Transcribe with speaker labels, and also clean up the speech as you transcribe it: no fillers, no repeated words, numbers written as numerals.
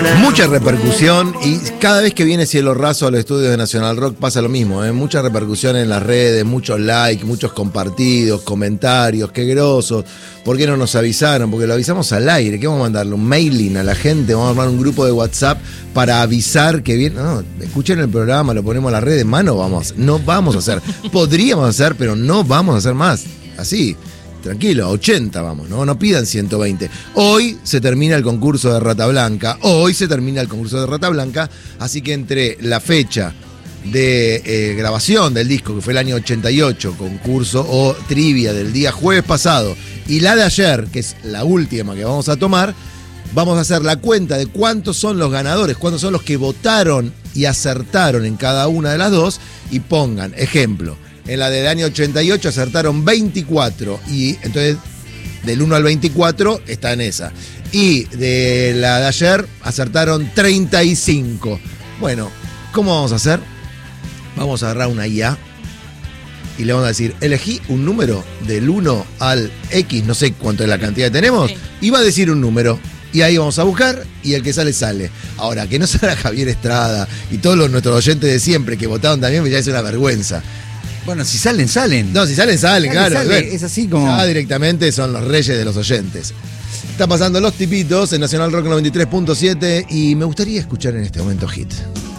Speaker 1: Mucha repercusión y cada vez que viene Cielo Raso a los estudios de Nacional Rock pasa lo mismo, ¿eh? Mucha repercusión en las redes, muchos likes, muchos compartidos, comentarios, qué grosos, ¿por qué no nos avisaron? Porque lo avisamos al aire, ¿qué vamos a mandarle? ¿Un mailing a la gente? ¿Vamos a armar un grupo de WhatsApp para avisar que viene? No, escuchen el programa, lo ponemos a las redes, no vamos a hacer, podríamos hacer, pero no vamos a hacer más, así. Tranquilo, 80 vamos, no pidan 120. Hoy se termina el concurso de Rata Blanca, así que entre la fecha de grabación del disco, que fue el año 88, concurso o trivia del día jueves pasado, y la de ayer, que es la última que vamos a tomar, vamos a hacer la cuenta de cuántos son los ganadores, cuántos son los que votaron y acertaron en cada una de las dos, y pongan, ejemplo, en la del año 88 acertaron 24 y entonces del 1 al 24 está en esa. Y de la de ayer acertaron 35. Bueno, ¿cómo vamos a hacer? Vamos a agarrar una IA y le vamos a decir, elegí un número del 1 al X, no sé cuánto es la cantidad que tenemos, y va a decir un número. Y ahí vamos a buscar y el que sale, sale. Ahora, que no salga Javier Estrada y todos nuestros oyentes de siempre que votaron también, ya es una vergüenza.
Speaker 2: Bueno, si salen, salen.
Speaker 1: No, si salen, claro.
Speaker 2: Sale. Es así como...
Speaker 1: Ya directamente son los reyes de los oyentes. Está pasando Los Tipitos en Nacional Rock 93.7 y me gustaría escuchar en este momento Hit.